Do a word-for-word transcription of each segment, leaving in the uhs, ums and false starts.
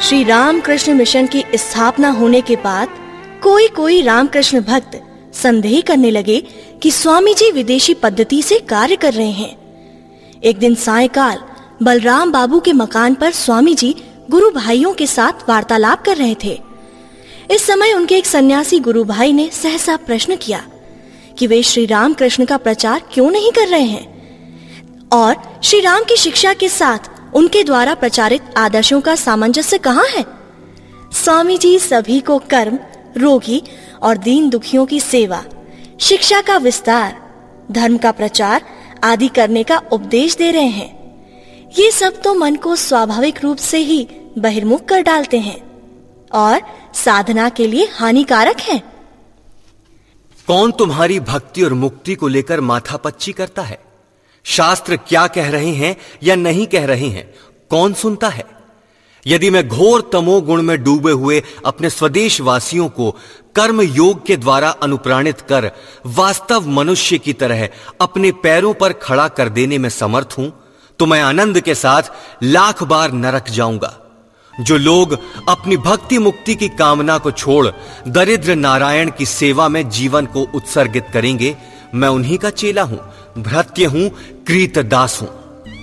Shri Ramakrishna mission की स्थापना होने के बाद कोई कोई रामकृष्ण भक्त संदेह करने लगे कि स्वामी जी विदेशी पद्धति से कार्य कर रहे हैं। एक दिन सायंकाल बलराम बाबू के मकान पर स्वामी जी गुरु भाइयों के साथ वार्तालाप कर रहे थे। इस समय उनके एक सन्यासी गुरु भाई ने सहसा प्रश्न किया कि वे श्री रामकृष्ण का प्रचार क्यों नहीं कर रहे हैं और श्री राम की शिक्षा के साथ उनके द्वारा प्रचारित आदर्शों का सामंजस्य कहाँ है। स्वामी जी सभी को कर्म, रोगी और दीन दुखियों की सेवा, शिक्षा का विस्तार, धर्म का प्रचार आदि करने का उपदेश दे रहे हैं। ये सब तो मन को स्वाभाविक रूप से ही बहिर्मुख कर डालते हैं और साधना के लिए हानिकारक हैं। कौन तुम्हारी भक्ति और मुक्ति को लेकर माथापच्ची करता है? शास्त्र क्या कह रहे हैं या नहीं कह रहे हैं, कौन सुनता है? यदि मैं घोर तमोगुण में डूबे हुए अपने स्वदेश वासियों को कर्म योग के द्वारा अनुप्राणित कर वास्तव मनुष्य की तरह अपने पैरों पर खड़ा कर देने में समर्थ हूं, तो मैं आनंद के साथ लाख बार नरक जाऊंगा। जो लोग अपनी भक्ति मुक्ति की कामना को छोड़ दरिद्र नारायण की सेवा में जीवन को उत्सर्गित करेंगे, मैं उन्हीं का चेला हूं, भृत्य हूं, कृतदास हूं।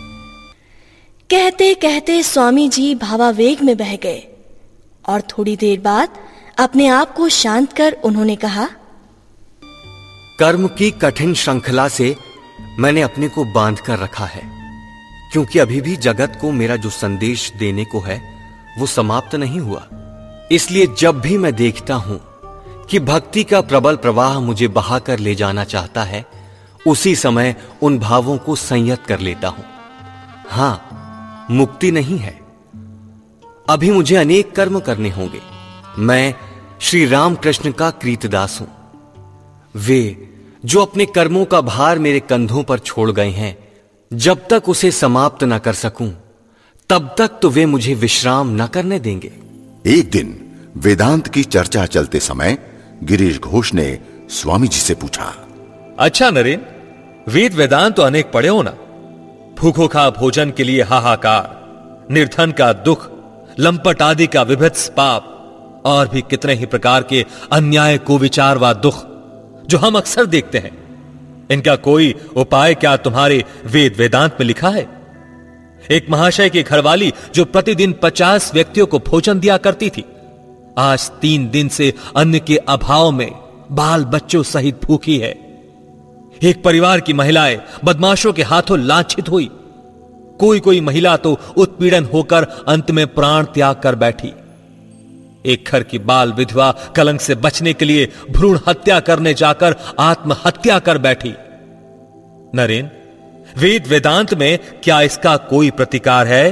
कहते कहते स्वामी जी भावावेग में बह गए और थोड़ी देर बाद अपने आप को शांत कर उन्होंने कहा, कर्म की कठिन श्रृंखला से मैंने अपने को बांध कर रखा है, क्योंकि अभी भी जगत को मेरा जो संदेश देने को है वो समाप्त नहीं हुआ। इसलिए जब भी मैं देखता हूं कि भक्ति का प्रबल प्रवाह मुझे बहाकर ले जाना चाहता है, उसी समय उन भावों को संयत कर लेता हूं। हां, मुक्ति नहीं है, अभी मुझे अनेक कर्म करने होंगे। मैं श्री रामकृष्ण का कृतदास हूं। वे जो अपने कर्मों का भार मेरे कंधों पर छोड़ गए हैं, जब तक उसे समाप्त न कर सकूं तब तक तो वे मुझे विश्राम न करने देंगे। एक दिन वेदांत की चर्चा चलते समय गिरीश घोष ने स्वामी जी से पूछा, अच्छा नरेन, वेद वेदांत तो अनेक पढ़े हो ना? भूखों का भोजन के लिए हाहाकार, निर्धन का दुख, लंपट आदि का विभत्स पाप और भी कितने ही प्रकार के अन्याय कुविचार व दुख जो हम अक्सर देखते हैं, इनका कोई उपाय क्या तुम्हारे वेद वेदांत में लिखा है? एक महाशय की घरवाली जो प्रतिदिन पचास व्यक्तियों को भोजन दिया करती थी, आज तीन दिन से अन्न के अभाव में बाल बच्चों सहित भूखी है। एक परिवार की महिलाएं बदमाशों के हाथों लांछित हुई। कोई कोई महिला तो उत्पीड़न होकर अंत में प्राण त्याग कर बैठी। एक घर की बाल विधवा कलंक से बचने के लिए भ्रूण हत्या करने जाकर आत्महत्या कर बैठी। नरेन, वेद वेदांत में क्या इसका कोई प्रतिकार है?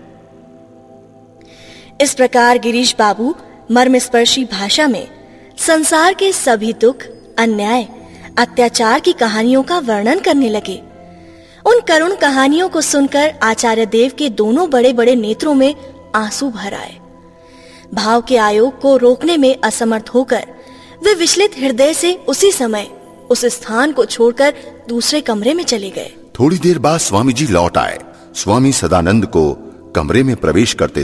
इस प्रकार गिरीश बाबू मर्मस्पर्शी भाषा में संसार के सभी दुख, अन्याय, अत्याचार की कहानियों का वर्णन करने लगे। उन करुण कहानियों को सुनकर आचार्य देव के दोनों बड़े बड़े नेत्रों में आंसू भर आए। भाव के आयोग को रोकने में असमर्थ होकर वे विचलित हृदय से उसी समय उस स्थान को छोड़कर दूसरे कमरे में चले गए। थोड़ी देर बाद स्वामी जी लौट आए। स्वामी सदानंद को कमरे में प्रवेश करते